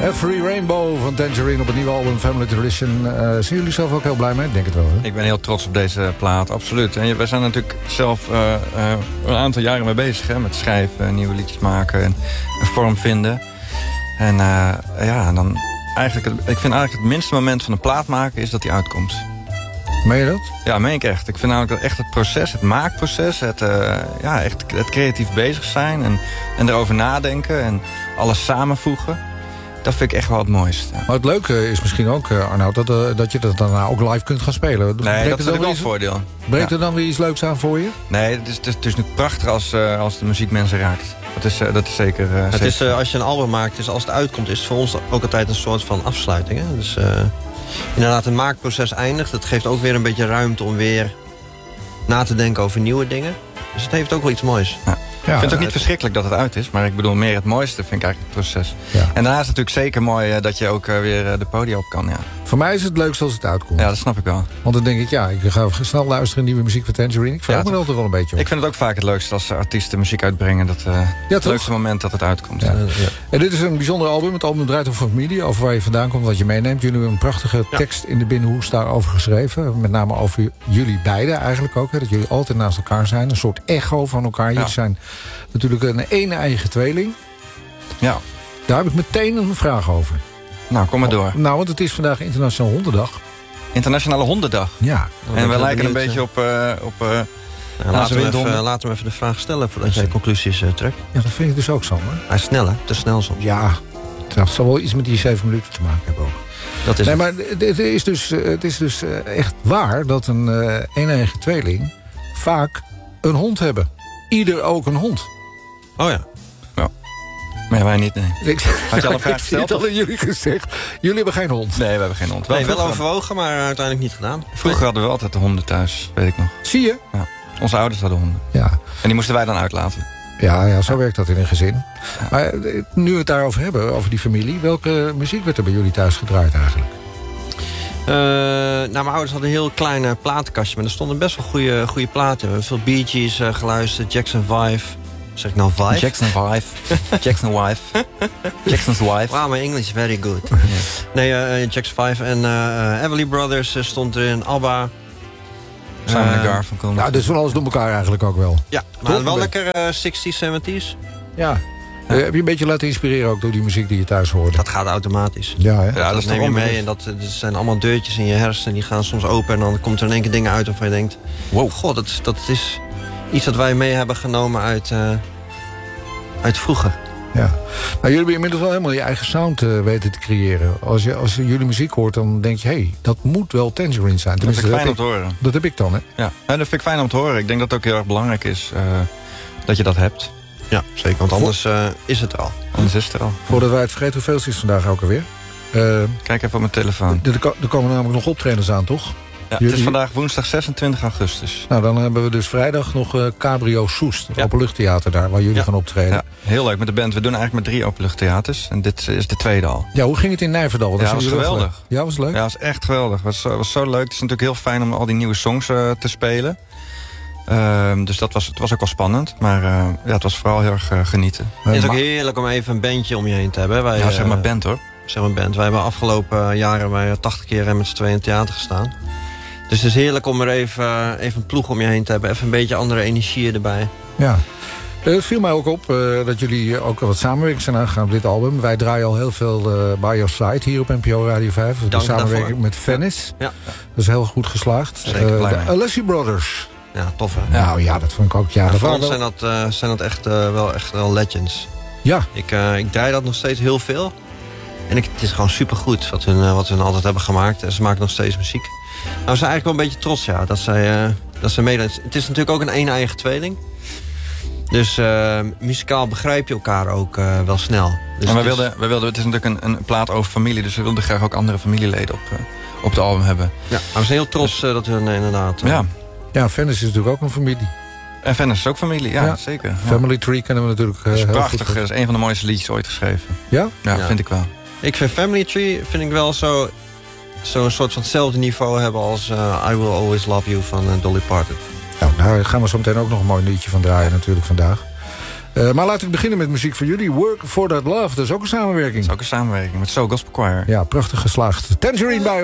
Every Rainbow van Tangerine op het nieuwe album Family Tradition. Zijn jullie zelf ook heel blij mee? Ik denk het wel, hè? Ik ben heel trots op deze plaat, absoluut. En we zijn natuurlijk zelf een aantal jaren mee bezig, hè, met schrijven, nieuwe liedjes maken en een vorm vinden. En dan eigenlijk, ik vind eigenlijk het minste moment van een plaat maken is dat die uitkomt. Meen je dat? Ja, meen ik echt. Ik vind namelijk dat echt het proces, het maakproces, echt het creatief bezig zijn en erover nadenken en alles samenvoegen. Dat vind ik echt wel het mooiste. Maar het leuke is misschien ook, Arnoud, dat je dat daarna ook live kunt gaan spelen. Nee, Breekt dat is wel een voordeel. Breekt er dan weer iets leuks aan voor je? Nee, het is nu prachtig als de muziek mensen raakt. Dat is zeker... Het is, als je een album maakt, dus als het uitkomt, is het voor ons ook altijd een soort van afsluiting. Hè? Dus inderdaad, het maakproces eindigt. Het geeft ook weer een beetje ruimte om weer na te denken over nieuwe dingen. Dus het heeft ook wel iets moois. Ja. Ja, ik vind het ook niet verschrikkelijk dat het uit is. Maar ik bedoel, meer het mooiste vind ik eigenlijk het proces. Ja. En daarna is het natuurlijk zeker mooi dat je ook weer de podium op kan. Ja. Voor mij is het leukst als het uitkomt. Ja, dat snap ik wel. Want dan denk ik, ik ga snel luisteren nieuwe muziek van Tangerine. Ik vraag me er altijd wel een beetje op. Ik vind het ook vaak het leukste als artiesten muziek uitbrengen. Het leukste moment dat het uitkomt. Ja. En dit is een bijzonder album. Het album draait over familie, over waar je vandaan komt, wat je meeneemt. Jullie hebben een prachtige tekst in de binnenhoes daarover geschreven. Met name over jullie beiden eigenlijk ook. Hè, dat jullie altijd naast elkaar zijn. Een soort echo van elkaar. Jullie zijn natuurlijk een eigen tweeling. Ja. Daar heb ik meteen een vraag over. Nou, kom maar door. Nou, want het is vandaag Internationale Hondendag. Internationale Hondendag? Ja. En we lijken een beetje op laten we even de vraag stellen voordat jij conclusies trekt. Ja, dat vind ik dus ook, Sander. Hij is snel, hè? Te snel soms. Ja, het zal wel iets met die 7 minuten te maken hebben ook. Dat is maar het is dus echt waar dat een eigen tweeling vaak een hond hebben. Ieder ook een hond. Oh ja. Maar wij niet, nee. Had je al een vraag gesteld? Dat hadden jullie gezegd. Jullie hebben geen hond. Nee, we hebben geen hond. Wel overwogen, maar uiteindelijk niet gedaan. Vroeger hadden we altijd de honden thuis, weet ik nog. Zie je? Ja. Onze ouders hadden honden. Ja. En die moesten wij dan uitlaten. Ja, zo werkt dat in een gezin. Ja. Maar nu we het daarover hebben, over die familie, welke muziek werd er bij jullie thuis gedraaid eigenlijk? Mijn ouders hadden een heel klein platenkastje, maar er stonden best wel goede platen. We hebben veel Bee Gees geluisterd, Jackson 5. Zeg ik nou 5? Jackson 5. Jackson Wife. Jackson's Wife. Wow, my English is very good. Yeah. Nee, Jackson 5 en Everly Brothers stond erin, ABBA. Simon & Garfunkel. Nou, dus van alles door elkaar eigenlijk ook wel. Ja, maar wel lekker 60s, 70s. Ja. Heb je een beetje laten inspireren ook door die muziek die je thuis hoorde? Dat gaat automatisch. Ja, hè? Ja, dat neem je mee en dat zijn allemaal deurtjes in je hersenen. Die gaan soms open en dan komt er in één keer dingen uit waarvan je denkt... Wow, god, dat is iets dat wij mee hebben genomen uit vroeger. Ja. Nou, jullie hebben inmiddels wel helemaal je eigen sound weten te creëren. Als je jullie muziek hoort, dan denk je... hé, dat moet wel Tangerine zijn. Dat vind ik fijn om te horen. Dat heb ik dan, hè? Ja, dat vind ik fijn om te horen. Ik denk dat het ook heel erg belangrijk is dat je dat hebt. Ja, zeker, want anders is het er al. Anders is het er al. Voordat wij het vergeten, hoeveel is het vandaag ook alweer? Kijk even op mijn telefoon. Er komen namelijk nog optredens aan, toch? Ja, het is vandaag woensdag 26 augustus. Nou, dan hebben we dus vrijdag nog Cabrio Soest. Het openluchttheater daar, waar jullie gaan optreden. Ja, heel leuk met de band. We doen eigenlijk met 3 openluchttheaters. En dit is de tweede al. Ja, hoe ging het in Nijverdal? Dat was geweldig. Ja, was leuk? Ja, was echt geweldig. Het was zo leuk. Het is natuurlijk heel fijn om al die nieuwe songs te spelen. Dus het was ook wel spannend. Maar het was vooral heel erg genieten. Het is ook heerlijk om even een bandje om je heen te hebben. Ja, zeg maar band hoor. Zeg maar band. Wij hebben afgelopen jaren bij 80 keer met z'n tweeën in het theater gestaan. Dus het is heerlijk om er even een ploeg om je heen te hebben. Even een beetje andere energieën erbij. Ja. Het viel mij ook op dat jullie ook wat samenwerking zijn aangegaan op dit album. Wij draaien al heel veel By Your Side hier op NPO Radio 5. De samenwerking daarvoor. Met Venice. Ja. Dat is heel goed geslaagd. Zeker blij mee. De Alessi Brothers. Ja, tof hè? Nou ja, dat vond ik ook. Ja, voor ons zijn dat echt wel legends. Ja. Ik draai dat nog steeds heel veel. En het is gewoon supergoed wat hun altijd hebben gemaakt. En ze maken nog steeds muziek. Nou, we zijn eigenlijk wel een beetje trots, ja, dat zij meedoen. Het is natuurlijk ook een eigen tweeling. Dus muzikaal begrijp je elkaar ook wel snel. Dus en wij wilden, het is natuurlijk een plaat over familie, dus we wilden graag ook andere familieleden op het album hebben. Ja, maar we zijn heel trots dat hun inderdaad... Ja, Venice is natuurlijk ook een familie. En Venice is ook familie, ja. Zeker. Ja. Family Tree kennen we natuurlijk dat is prachtig, dat is een van de mooiste liedjes ooit geschreven. Ja? Ja, vind ik wel. Ik vind Family Tree wel zo'n soort van hetzelfde niveau hebben als I Will Always Love You van Dolly Parton. Nou, daar gaan we zo meteen ook nog een mooi liedje van draaien natuurlijk vandaag. Maar laat ik beginnen met muziek van jullie. Work for That Love, dat is ook een samenwerking. Dat is ook een samenwerking met So Gospel Choir. Ja, prachtig geslaagd. Tangerine bij